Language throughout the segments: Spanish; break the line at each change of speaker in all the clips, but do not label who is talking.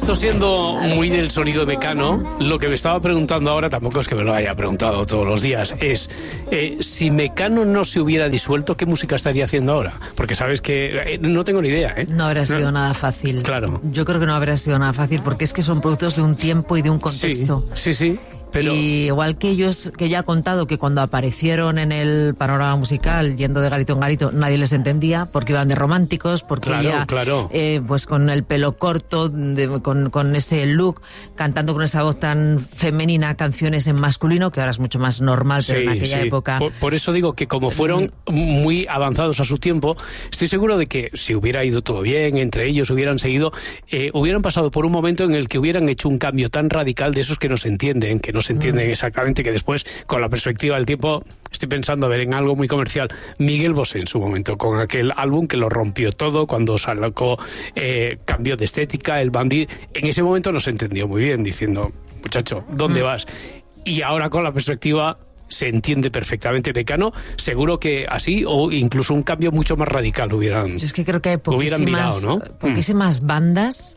esto siendo muy del sonido de Mecano, lo que me estaba preguntando ahora, tampoco es que me lo haya preguntado todos los días, es si Mecano no se hubiera disuelto, ¿qué música estaría haciendo ahora? Porque sabes que no tengo ni idea, ¿eh?
No habría sido nada fácil.
Claro.
Yo creo que no habría sido nada fácil porque es que son productos de un tiempo y de un contexto.
Sí. Pero...
Y igual que ellos, que ya he contado que cuando aparecieron en el panorama musical, yendo de garito en garito, nadie les entendía porque iban de románticos, porque
claro.
pues con el pelo corto, con ese look, cantando con esa voz tan femenina canciones en masculino, que ahora es mucho más normal, pero en aquella época...
Por eso digo que como fueron muy avanzados a su tiempo, estoy seguro de que si hubiera ido todo bien, entre ellos hubieran seguido, hubieran pasado por un momento en el que hubieran hecho un cambio tan radical de esos que no se entienden, que no se entienden exactamente, que después, con la perspectiva del tiempo, estoy pensando a ver en algo muy comercial. Miguel Bosé en su momento, con aquel álbum que lo rompió todo, cuando sacó, cambió de estética, el Bandit, en ese momento no se entendió muy bien, diciendo, muchacho, ¿dónde vas? Y ahora con la perspectiva se entiende perfectamente. Mecano, seguro que así, o incluso un cambio mucho más radical hubieran...
Es que creo que hay poquísimas bandas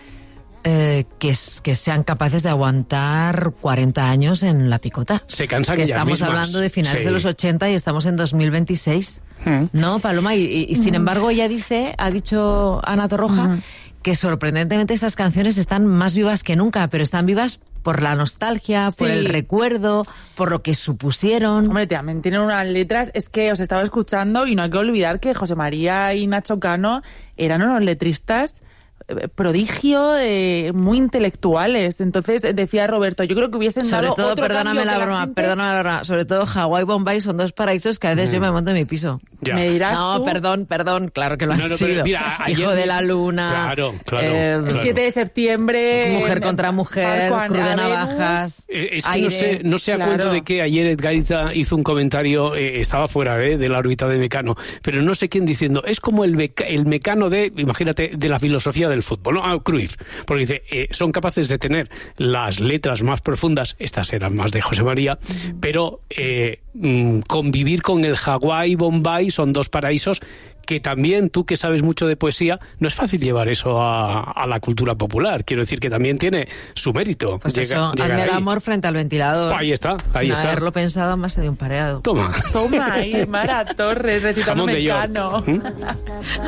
que sean capaces de aguantar 40 años en la picota.
Se cansan
que
ellas
estamos
mismas.
Hablando de finales de los 80 y estamos en 2026. ¿No, Paloma? Y sin embargo ella ha dicho Ana Torroja, que sorprendentemente esas canciones están más vivas que nunca, pero están vivas por la nostalgia, por el recuerdo, por lo que supusieron.
Hombre, también tienen unas letras, es que os estaba escuchando y no hay que olvidar que José María y Nacho Cano eran unos letristas prodigio, muy intelectuales. Entonces decía Roberto, yo creo que hubiesen
sobre
dado
todo,
otro
perdóname
cambio
la broma, sobre todo Hawái y Bombay son dos paraísos que a veces yo me monto en mi piso.
Ya.
Me dirás
no,
tú.
Perdón, claro que lo has sido.
Mira,
Hijo de la luna.
Claro.
El 7 de septiembre.
Mujer contra mujer, Cruz de Navajas.
Es que no sé a cuento de que ayer Edgarita hizo un comentario, estaba fuera de la órbita de Mecano, pero no sé quién diciendo, es como el Mecano imagínate, de la filosofía del fútbol, ¿no? Cruyff, porque dice, son capaces de tener las letras más profundas, estas eran más de José María, pero convivir con el Hawái, Bombay, son dos paraísos que también, tú que sabes mucho de poesía, no es fácil llevar eso a la cultura popular. Quiero decir que también tiene su mérito.
Pues hazme el amor frente al ventilador.
Ahí está.
Sin haberlo pensado, más de un pareado.
Toma.
Mara Torres recitando Mecano.